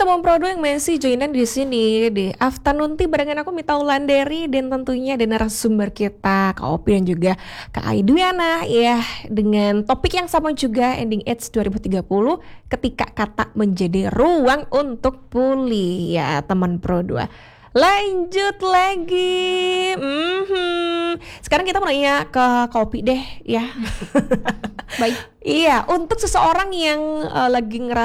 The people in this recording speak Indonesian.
teman Prodo yang masih joinan di sini di Afternoon Tea barengan aku Mita Wulandari dan tentunya ada narasumber kita Kak Opi dan juga Kak Aidwiana ya dengan topik yang sama juga Ending Age 2030 ketika kata menjadi ruang untuk pulih ya teman Prodo. Lanjut lagi. Sekarang kita mau nanya ke Kopi deh ya. Baik. Iya, untuk seseorang yang lagi ngerasa